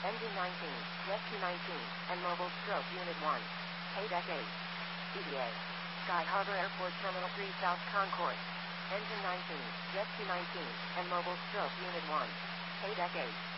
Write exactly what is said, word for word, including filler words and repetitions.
Engine nineteen, Rescue nineteen, and Mobile Stroke Unit one. Paydeck eight. E D A. Sky Harbor Airport Terminal three South Concourse. Engine nineteen, Rescue nineteen, and Mobile Stroke Unit one. Paydeck eight.